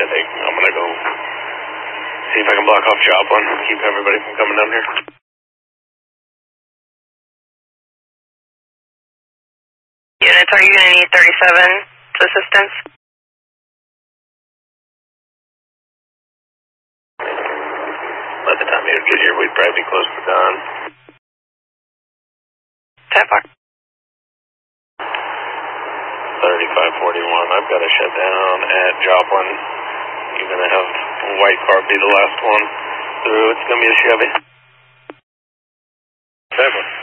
think I'm going to go see if I can block off Joplin, keep everybody from coming down here. Units, are you going to need 37's assistance? By the time you get here, we'd probably be close to dawn. 10 o'clock. 3541, I've got to shut down at Joplin. You're going to have a white car be the last one through. It's going to be a Chevy. 7.